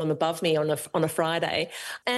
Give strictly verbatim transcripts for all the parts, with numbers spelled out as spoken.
above me on a, on a Friday.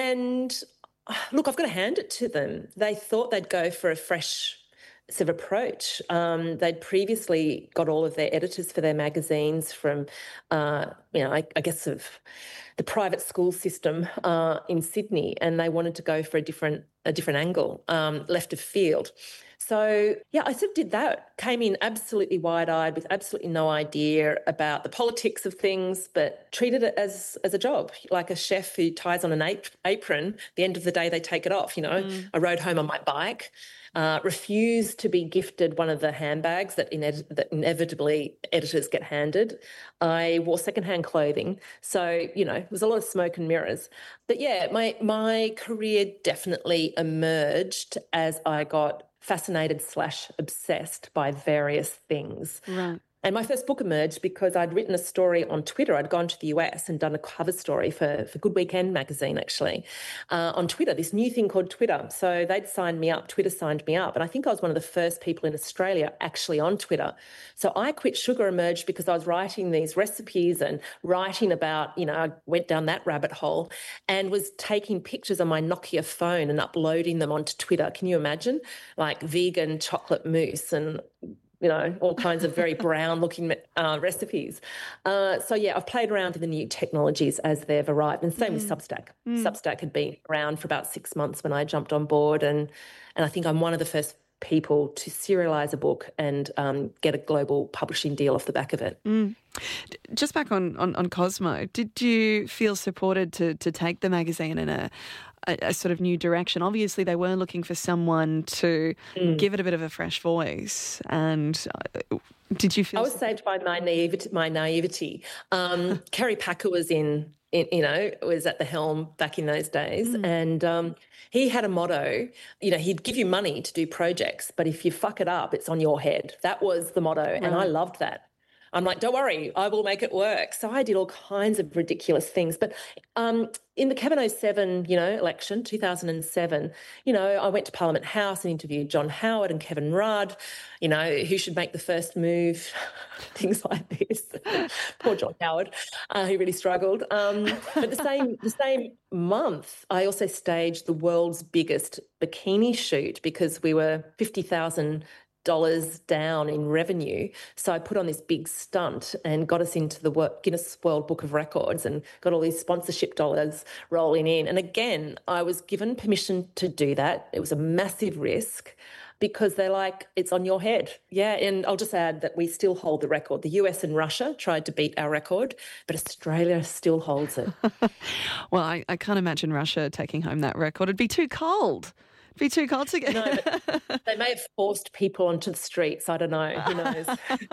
And look, I've got to hand it to them. They thought they'd go for a fresh sort of approach. Um, they'd previously got all of their editors for their magazines from, uh, you know, I, I guess sort of the private school system uh, in Sydney, and they wanted to go for a different a different angle, um, left of field. So, yeah, I sort of did that, came in absolutely wide-eyed with absolutely no idea about the politics of things, but treated it as as a job, like a chef who ties on an ap- apron. At the end of the day, they take it off, you know. Mm. I rode home on my bike, uh, refused to be gifted one of the handbags that, ine- that inevitably editors get handed. I wore secondhand clothing. So, you know, there was a lot of smoke and mirrors. But, yeah, my my career definitely emerged as I got fascinated slash obsessed by various things. Right. And my first book emerged because I'd written a story on Twitter. I'd gone to the U S and done a cover story for, for Good Weekend magazine, actually, uh, on Twitter, this new thing called Twitter. So they'd signed me up, Twitter signed me up. And I think I was one of the first people in Australia actually on Twitter. So I Quit Sugar emerged because I was writing these recipes and writing about, you know, I went down that rabbit hole and was taking pictures on my Nokia phone and uploading them onto Twitter. Can you imagine? Like vegan chocolate mousse and, you know, all kinds of very brown-looking uh, recipes. Uh, so, yeah, I've played around with the new technologies as they've arrived, and same mm. with Substack. Mm. Substack had been around for about six months when I jumped on board, and and I think I'm one of the first people to serialise a book and um, get a global publishing deal off the back of it. Mm. Just back on, on, on Cosmo, did you feel supported to to take the magazine in a A, a sort of new direction? Obviously, they were looking for someone to mm. give it a bit of a fresh voice. And uh, did you feel? I was saved by my naivety. My naivety. Um, Kerry Packer was in, in, you know, was at the helm back in those days, mm. and um, he had a motto. You know, he'd give you money to do projects, but if you fuck it up, it's on your head. That was the motto, right. And I loved that. I'm like, don't worry, I will make it work. So I did all kinds of ridiculous things. But um, in the Kevin oh seven, you know, election, two thousand seven, you know, I went to Parliament House and interviewed John Howard and Kevin Rudd, you know, who should make the first move, things like this. Poor John Howard, uh, he really struggled. Um, but the same, the same month, I also staged the world's biggest bikini shoot because we were fifty thousand dollars down in revenue. So I put on this big stunt and got us into the Guinness World Book of Records and got all these sponsorship dollars rolling in. And again, I was given permission to do that. It was a massive risk because they're like, it's on your head. Yeah, and I'll just add that we still hold the record. The U S and Russia tried to beat our record, but Australia still holds it. Well, I, I can't imagine Russia taking home that record. It'd be too cold. Be too cold to get. No, but they may have forced people onto the streets. I don't know. Who knows?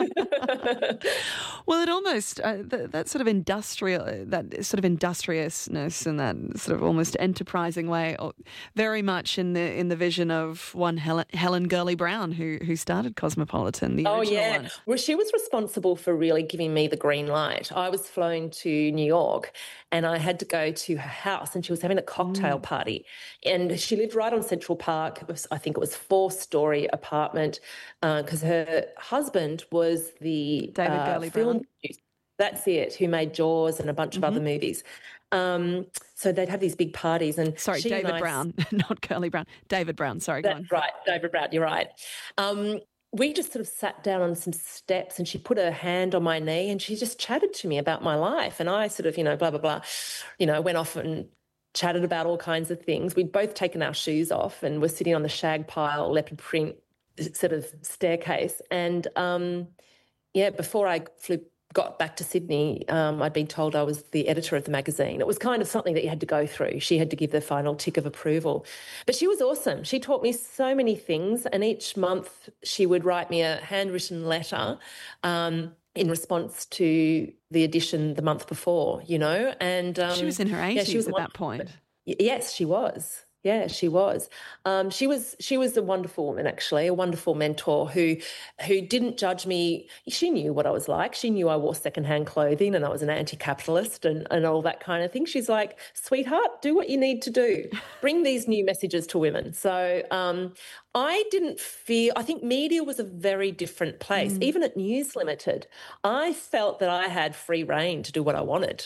Well, it almost uh, that, that sort of industrial, that sort of industriousness and that sort of almost enterprising way, very much in the in the vision of one Helen, Helen Gurley Brown, who who started Cosmopolitan. The oh original yeah, one. Well, she was responsible for really giving me the green light. I was flown to New York, and I had to go to her house, and she was having a cocktail mm. party, and she lived right on Central Park. It was, I think it was four-story apartment because uh, her husband was the David uh, Gurley film Brown. producer. That's it, who made Jaws and a bunch mm-hmm. of other movies. Um, so they'd have these big parties. And Sorry, she David and I, Brown, not Gurley Brown. David Brown, sorry, go on. That's right, David Brown, you're right. Um, we just sort of sat down on some steps and she put her hand on my knee and she just chatted to me about my life. And I sort of, you know, blah, blah, blah, you know, went off and chatted about all kinds of things. We'd both taken our shoes off and were sitting on the shag pile, leopard print sort of staircase. And, um, yeah, before I flew, got back to Sydney, um, I'd been told I was the editor of the magazine. It was kind of something that you had to go through. She had to give the final tick of approval. But she was awesome. She taught me so many things. And each month she would write me a handwritten letter um, in response to the edition the month before, you know. And um, she was in her eighties yeah, she was at that point. Yes, she was. Yeah, she was. Um, she was. She was a wonderful woman, actually, a wonderful mentor who, who didn't judge me. She knew what I was like. She knew I wore secondhand clothing and I was an anti-capitalist and, and all that kind of thing. She's like, sweetheart, do what you need to do. Bring these new messages to women. So um, I didn't feel. I think media was a very different place. Mm. Even at News Limited, I felt that I had free rein to do what I wanted.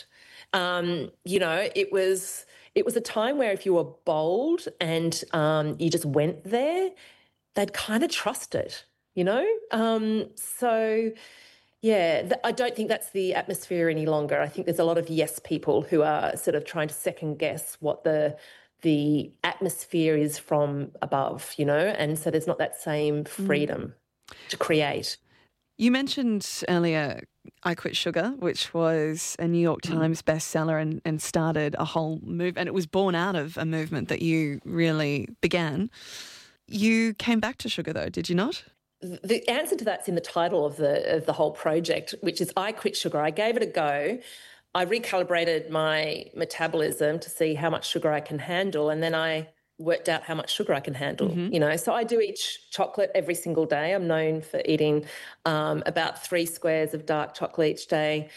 Um, you know, it was it was a time where if you were bold and um, you just went there, they'd kind of trust it, you know? Um, so, yeah, th- I don't think that's the atmosphere any longer. I think there's a lot of yes people who are sort of trying to second guess what the the atmosphere is from above, you know? And so there's not that same freedom mm. to create. You mentioned earlier I Quit Sugar, which was a New York Times mm. bestseller and, and started a whole move, and it was born out of a movement that you really began. You came back to sugar, though, did you not? The answer to that's in the title of the of the whole project, which is I Quit Sugar. I gave it a go. I recalibrated my metabolism to see how much sugar I can handle, and then I worked out how much sugar I can handle, mm-hmm. you know. So I do eat chocolate every single day. I'm known for eating um, about three squares of dark chocolate each day.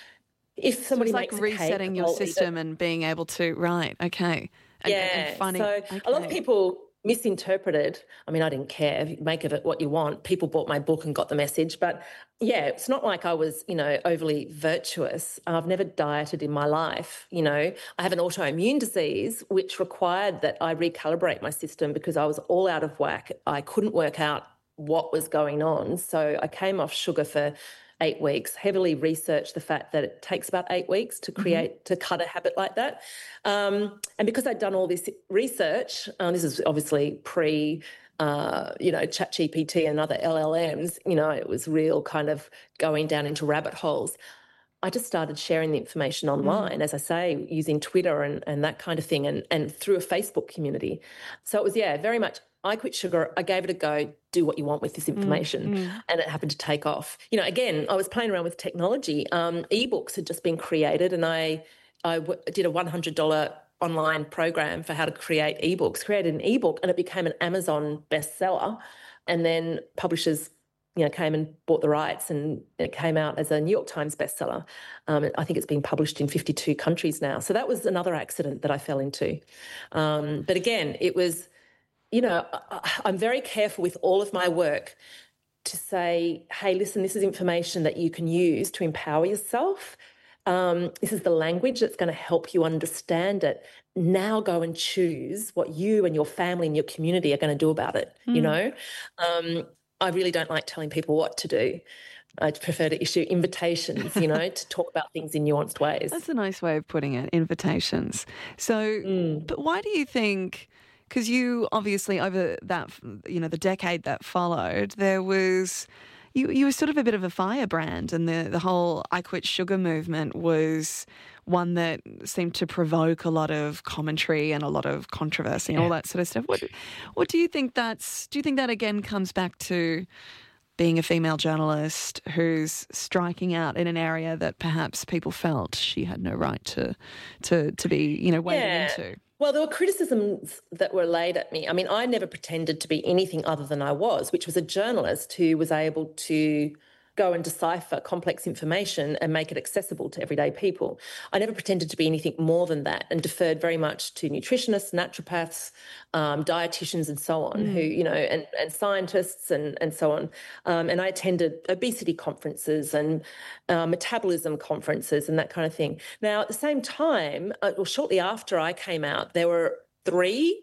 If somebody so it's like makes resetting a cake, your I'll system and being able to, right, okay. And, yeah, and finding, so okay. a lot of people misinterpreted. I mean, I didn't care. Make of it what you want. People bought my book and got the message. But yeah, it's not like I was, you know, overly virtuous. I've never dieted in my life. You know, I have an autoimmune disease, which required that I recalibrate my system because I was all out of whack. I couldn't work out what was going on. So I came off sugar for eight weeks, heavily researched the fact that it takes about eight weeks to create, mm-hmm. to cut a habit like that. Um, and because I'd done all this research, um, this is obviously pre, uh, you know, ChatGPT and other L L Ms, you know, it was real kind of going down into rabbit holes. I just started sharing the information online, mm. as I say, using Twitter and, and that kind of thing, and, and through a Facebook community. So it was, yeah, very much, I quit sugar, I gave it a go, do what you want with this information, mm, mm. and it happened to take off. You know, again, I was playing around with technology. Um, ebooks had just been created, and I, I w- did a one hundred dollars online program for how to create ebooks, created an ebook, and it became an Amazon bestseller, and then publishers you know, came and bought the rights, and it came out as a New York Times bestseller. Um, I think it's been published in fifty-two countries now. So that was another accident that I fell into. Um, but again, it was, you know, I, I'm very careful with all of my work to say, hey, listen, this is information that you can use to empower yourself. Um, this is the language that's going to help you understand it. Now go and choose what you and your family and your community are going to do about it, mm. you know. Um, I really don't like telling people what to do. I prefer to issue invitations, you know, to talk about things in nuanced ways. That's a nice way of putting it, invitations. So, mm. but why do you think, because you obviously over that, you know, the decade that followed, there was, you, you were sort of a bit of a firebrand, and the, the whole I Quit Sugar movement was one that seemed to provoke a lot of commentary and a lot of controversy and yeah. all that sort of stuff. What, what do you think that's, do you think that again comes back to being a female journalist who's striking out in an area that perhaps people felt she had no right to, to, to be, you know, wading yeah. into? Well, there were criticisms that were laid at me. I mean, I never pretended to be anything other than I was, which was a journalist who was able to go and decipher complex information and make it accessible to everyday people. I never pretended to be anything more than that, and deferred very much to nutritionists, naturopaths, um, dietitians and so on, mm. who, you know, and, and scientists and, and so on. Um, and I attended obesity conferences and uh, metabolism conferences and that kind of thing. Now, at the same time, uh, well, shortly after I came out, there were three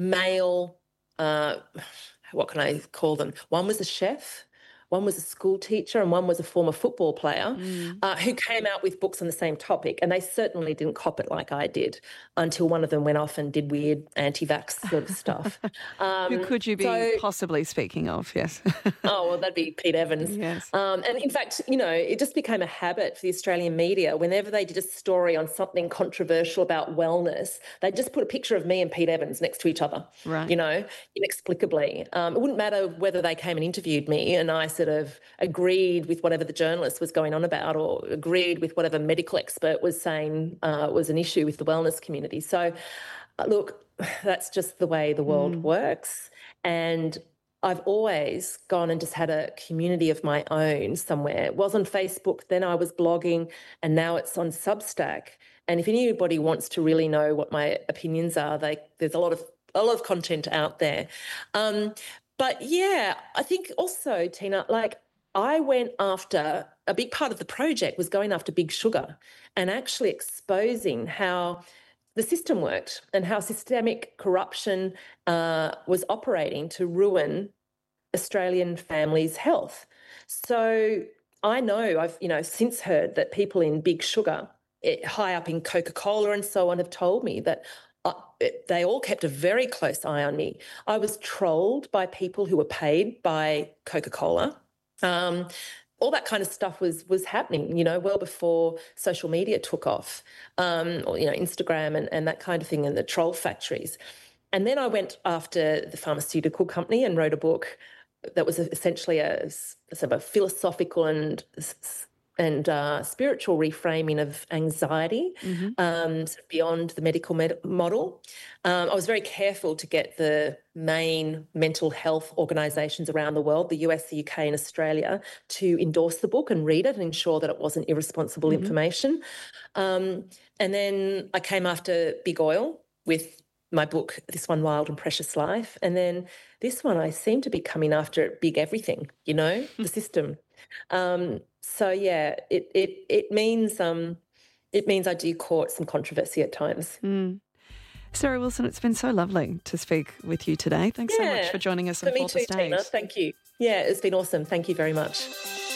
male, uh, what can I call them? One was a chef, one was a school teacher, and one was a former football player mm. uh, who came out with books on the same topic. And they certainly didn't cop it like I did until one of them went off and did weird anti-vax sort of stuff. Um, who could you be so, possibly speaking of? Yes. oh, well, that'd be Pete Evans. Yes. Um, and in fact, you know, it just became a habit for the Australian media. Whenever they did a story on something controversial about wellness, they'd just put a picture of me and Pete Evans next to each other, right. you know, inexplicably. Um, it wouldn't matter whether they came and interviewed me and I sort of agreed with whatever the journalist was going on about, or agreed with whatever medical expert was saying uh, was an issue with the wellness community. So, uh, look, that's just the way the world mm. works. And I've always gone and just had a community of my own somewhere. It was on Facebook, then I was blogging, and now it's on Substack. And if anybody wants to really know what my opinions are, they, there's a lot of a lot of content out there. Um, But yeah, I think also, Tina, like I went after a big part of the project was going after Big Sugar and actually exposing how the system worked and how systemic corruption uh, was operating to ruin Australian families' health. So I know I've, you know, since heard that people in Big Sugar, it, high up in Coca-Cola and so on, have told me that uh, it, they all kept a very close eye on me. I was trolled by people who were paid by Coca-Cola. Um, all that kind of stuff was was happening, you know, well before social media took off, um, or, you know, Instagram and, and that kind of thing, and the troll factories. And then I went after the pharmaceutical company and wrote a book that was essentially a, sort of a philosophical and and uh, spiritual reframing of anxiety, mm-hmm. um, sort of beyond the medical med- model. Um, I was very careful to get the main mental health organisations around the world, the U S, the U K and Australia, to endorse the book and read it and ensure that it wasn't irresponsible mm-hmm. information. Um, and then I came after Big Oil with my book, This One Wild and Precious Life. And then this one, I seem to be coming after Big Everything, you know, the system. Um, so, yeah, it it it means um, it means I do court some controversy at times. Mm. Sarah Wilson, it's been so lovely to speak with you today. Thanks yeah. so much for joining us on Fourth Estate. For me too, Tina. Thank you. Yeah, it's been awesome. Thank you very much.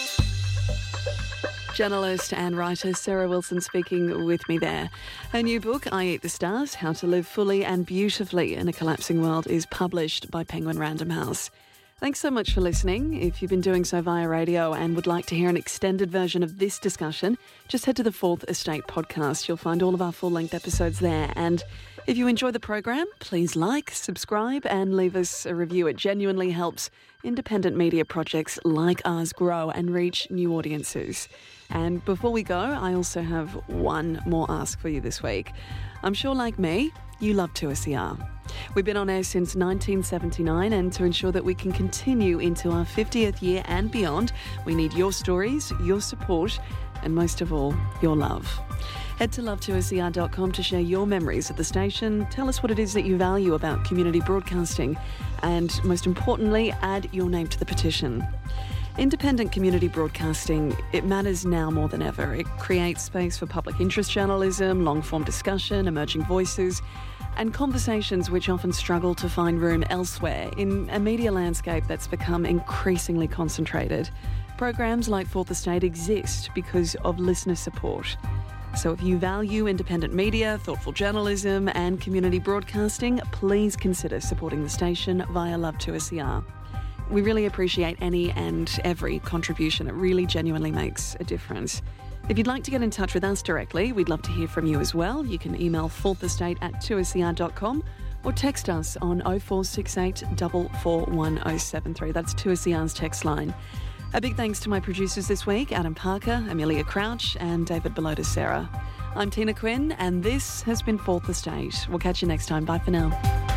Journalist and writer Sarah Wilson speaking with me there. Her new book, I Eat the Stars, How to Live Fully and Beautifully in a Collapsing World, is published by Penguin Random House. Thanks so much for listening. If you've been doing so via radio and would like to hear an extended version of this discussion, just head to the Fourth Estate podcast. You'll find all of our full-length episodes there. And if you enjoy the program, please like, subscribe and leave us a review. It genuinely helps independent media projects like ours grow and reach new audiences. And before we go, I also have one more ask for you this week. I'm sure, like me, you love two S E R. We've been on air since nineteen seventy-nine, and to ensure that we can continue into our fiftieth year and beyond, we need your stories, your support, and most of all, your love. Head to love two S E R dot com to share your memories at the station. Tell us what it is that you value about community broadcasting, and most importantly, add your name to the petition. Independent community broadcasting, it matters now more than ever. It creates space for public interest journalism, long-form discussion, emerging voices, and conversations which often struggle to find room elsewhere in a media landscape that's become increasingly concentrated. Programs like Fourth Estate exist because of listener support. So if you value independent media, thoughtful journalism and community broadcasting, please consider supporting the station via Love two S E R. We really appreciate any and every contribution. It really genuinely makes a difference. If you'd like to get in touch with us directly, we'd love to hear from you as well. You can email fourthestate at two S E R dot com or text us on oh four six eight, four four one oh seven three. That's two S E R's text line. A big thanks to my producers this week, Adam Parker, Amelia Crouch and David Belota Sarah. I'm Tina Quinn and this has been Fourth Estate. We'll catch you next time. Bye for now.